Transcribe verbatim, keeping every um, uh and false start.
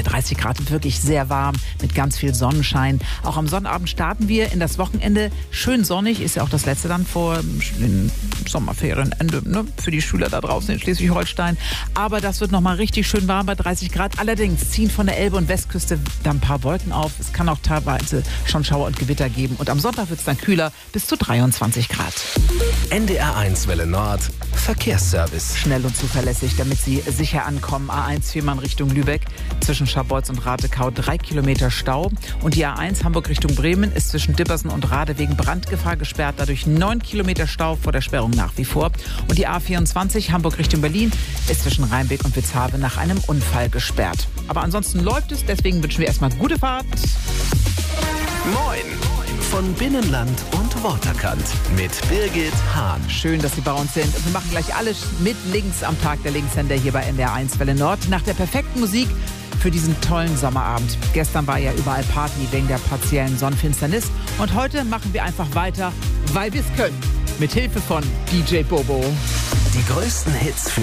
dreißig Grad, wirklich sehr warm mit ganz viel Sonnenschein. Auch am Sonnabend starten wir in das Wochenende. Schön sonnig, ist ja auch das letzte dann vor den Sommerferienende, ne, für die Schüler da draußen in Schleswig-Holstein. Aber das wird nochmal richtig schön warm bei dreißig Grad. Allerdings ziehen von der Elbe und Westküste da ein paar Wolken auf. Es kann auch teilweise schon Schauer und Gewitter geben. Und am Sonntag wird es dann kühler, bis zu dreiundzwanzig Grad. N D R eins Welle Nord, Verkehrsservice. Schnell und zuverlässig, damit Sie sicher ankommen. A eins Fehmarn Richtung Lübeck, zwischen Scharbeutz und Ratekau drei Kilometer Stau. Und die A eins Hamburg Richtung Bremen ist zwischen Dippersen und Rade wegen Brandgefahr gesperrt. Dadurch neun Kilometer Stau vor der Sperrung nach wie vor. Und die A vierundzwanzig Hamburg Richtung Berlin ist zwischen Rheinbeck und Witzhaven nach einem Unfall gesperrt. Aber ansonsten läuft es, deswegen wünschen wir erstmal gute Fahrt. Moin von Binnenland und Waterkant mit Birgit Hahn. Schön, dass Sie bei uns sind. Und wir machen gleich alles mit links am Tag der Linkshänder hier bei N D R eins Welle Nord. Nach der perfekten Musik für diesen tollen Sommerabend. Gestern war ja überall Party wegen der partiellen Sonnenfinsternis. Und heute machen wir einfach weiter, weil wir es können. Mit Hilfe von D J Bobo. Die größten Hits für